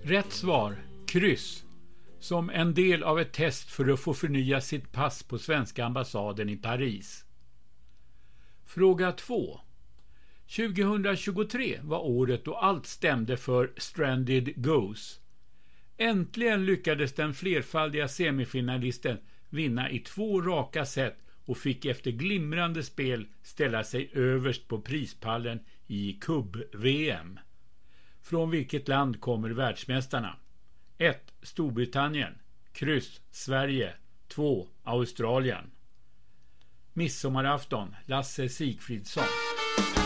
Rätt svar, kryss. Som en del av ett test för att få förnya sitt pass på svenska ambassaden i Paris. Fråga 2. 2023 var året då allt stämde för Stranded Goose. Äntligen lyckades den flerfaldiga semifinalisten vinna i 2 raka set och fick efter glimrande spel ställa sig överst på prispallen i kubb-VM. Från vilket land kommer världsmästarna? 1. Storbritannien. Kryss. Sverige. 2. Australien. Midsommarafton. Lasse Sigfridsson.